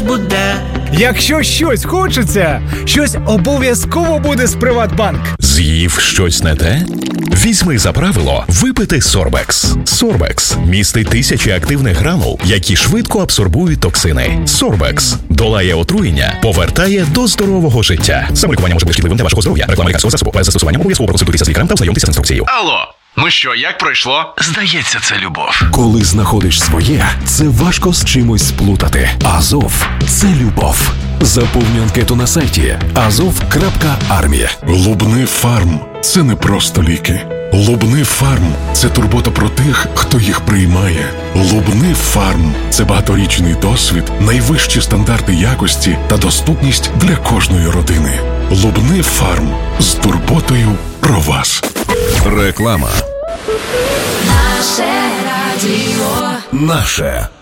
буде. Якщо щось хочеться, щось обов'язково буде з Приватбанк. З'їв щось не те? Візьми за правило випити Сорбекс. Сорбекс містить тисячі активних гранул, які швидко абсорбують токсини. Сорбекс долає отруєння, повертає до здорового життя. Самолікування може бути шкідливим для вашого здоров'я. Реклама лікарського засобу. Без застосування обов'язково проконсультуйтеся з лікарем та ознайомтеся з інструкцією. Алло, ну що, як пройшло? Здається, це любов. Коли знаходиш своє, це важко з чимось сплутати. Азов – це любов. Заповнюй анкету на сайті azov.army. Лубни Фарм – це не просто ліки. Лубни Фарм – це турбота про тих, хто їх приймає. Лубни Фарм – це багаторічний досвід, найвищі стандарти якості та доступність для кожної родини. Лубни Фарм – з турботою про вас. Реклама. Наше радіо. Наше.